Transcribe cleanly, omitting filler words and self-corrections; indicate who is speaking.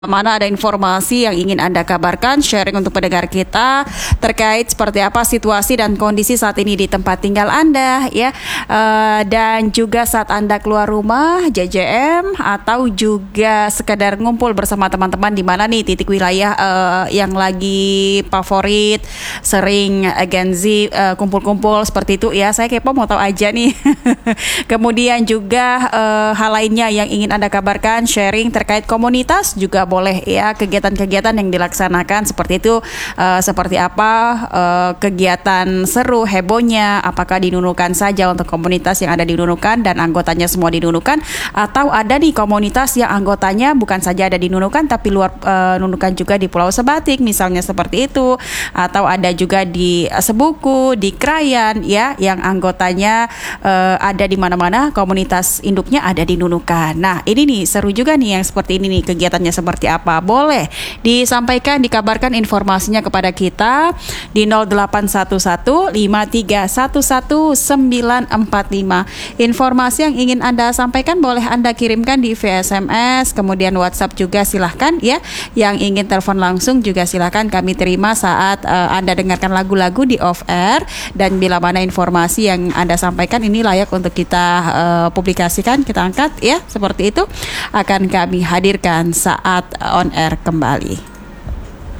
Speaker 1: Mana ada informasi yang ingin Anda kabarkan, sharing untuk pendengar kita terkait seperti apa situasi dan kondisi saat ini di tempat tinggal Anda ya. Dan juga saat Anda keluar rumah, JJM atau juga sekedar ngumpul bersama teman-teman, di mana nih titik wilayah yang lagi favorit sering Gen Z kumpul-kumpul seperti itu ya. Saya kepo mau tahu aja nih. Kemudian juga hal lainnya yang ingin Anda kabarkan, sharing terkait komunitas juga boleh ya, kegiatan-kegiatan yang dilaksanakan seperti itu, seperti apa kegiatan seru hebohnya, apakah dinunukan saja untuk komunitas yang ada di Nunukan dan anggotanya semua di Nunukan, atau ada nih komunitas yang anggotanya bukan saja ada di Nunukan tapi luar Nunukan juga di Pulau Sebatik misalnya seperti itu, atau ada juga di Sebuku, di Krayan ya, yang anggotanya ada di mana-mana, komunitas induknya ada di Nunukan. Nah ini nih seru juga nih yang seperti ini nih, kegiatannya seperti apa, boleh disampaikan, dikabarkan informasinya kepada kita di 08115311945. Informasi yang ingin Anda sampaikan boleh Anda kirimkan di via SMS, kemudian WhatsApp juga silahkan ya. Yang ingin telepon langsung juga silahkan, kami terima saat Anda dengarkan lagu-lagu di off air. Dan bila mana informasi yang Anda sampaikan ini layak untuk kita publikasikan, kita angkat ya, seperti itu, akan kami hadirkan saat on air kembali.